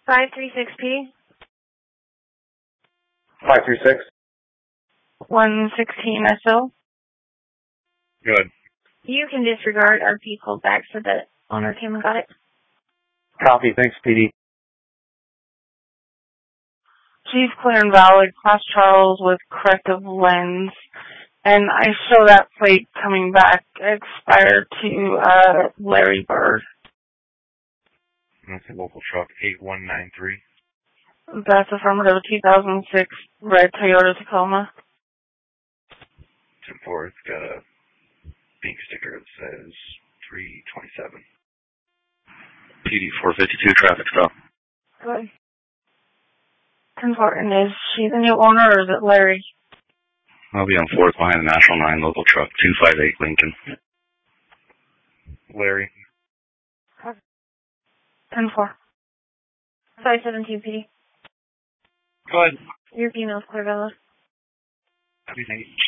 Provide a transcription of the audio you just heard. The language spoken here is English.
536P. 536. 116 SO. Good. You can disregard RP called back so that owner came and got it. Copy. Thanks, PD. Chief clear and valid, Class Charles with corrective lens. And I show that plate coming back expired to Larry Bird. That's a local truck, 8193. That's affirmative 2006 red Toyota Tacoma. 10-4, it's got a pink sticker that says 327. PD 452 traffic stop. Good. 10-4, and is she the new owner or is it Larry? I'll be on 4th behind the National 9 local truck, 258 Lincoln. Larry. 10-4. 517 PD. Go ahead. Your female's clear, Bella. Everything.